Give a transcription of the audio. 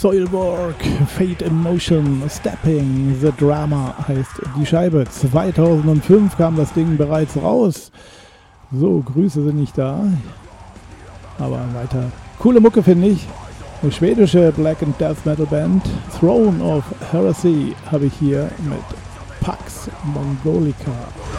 Soilwork, Fate in Motion, Stepping, The Drama heißt die Scheibe. 2005 kam das Ding bereits raus. So, Grüße sind nicht da. Aber weiter. Coole Mucke finde ich. Eine schwedische Black and Death Metal Band. Throne of Heresy habe ich hier mit Pax Mongolica.